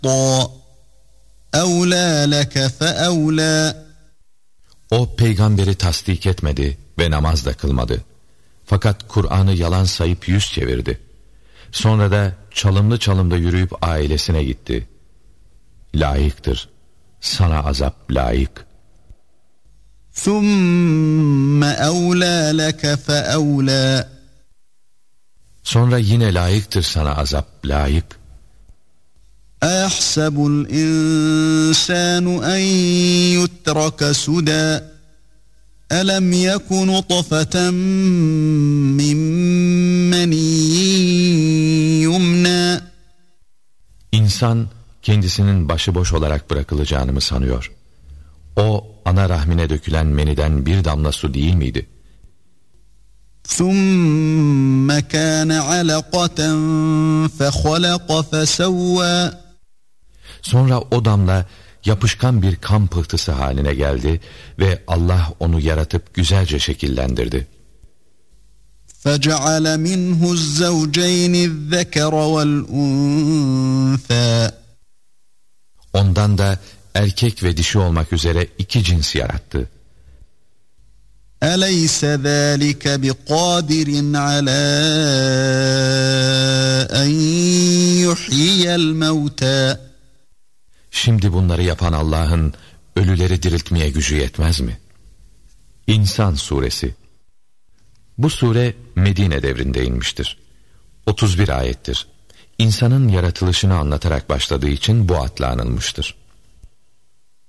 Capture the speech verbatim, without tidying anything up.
أَوْلَى لَكَ فَأَوْلَى. O peygamberi tasdik etmedi ve namaz da kılmadı. Fakat Kur'an'ı yalan sayıp yüz çevirdi. Sonra da çalımlı çalımda yürüyüp ailesine gitti. Layıktır. Sana azap layık. ثُمَّ أَوْلَى لَكَ فَأَوْلَى. Sonra yine layıktır sana azap layık. أَيَحْسَبُ الْإِنسَانُ أَنْ يُتْرَكَ سُدًى أَلَمْ يَكُ نُطْفَةً مِّن مَّنِيٍّ يُمْنَى. İnsan kendisinin başıboş olarak bırakılacağını mı sanıyor? O ana rahmine dökülen meniden bir damla su değil miydi? ثُمَّ كَانَ عَلَقَةً فَخَلَقَ فَسَوَّى. Sonra o damla yapışkan bir kan pıhtısı haline geldi ve Allah onu yaratıp güzelce şekillendirdi. فَجَعَلَ مِنْهُ الزَّوْجَيْنِ الذَّكَرَ وَالْأُنْثَى. Ondan da erkek ve dişi olmak üzere iki cins yarattı. أَلَيْسَ ذَٰلِكَ بِقَادِرٍ عَلَىٰ أَنْ يُحْيِيَ الْمَوْتَى. Şimdi bunları yapan Allah'ın ölüleri diriltmeye gücü yetmez mi? İnsan Suresi. Bu sure Medine devrinde inmiştir. otuz bir ayettir. İnsanın yaratılışını anlatarak başladığı için bu adla anılmıştır.